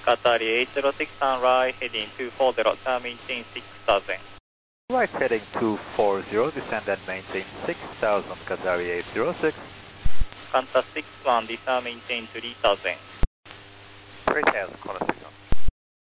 Qatari 806 on right, heading 240, time maintain 6000. Right, heading 240, descend and maintain 6000, Qatari 806. Qantas 61, descend maintain 3000. 3000, Qantas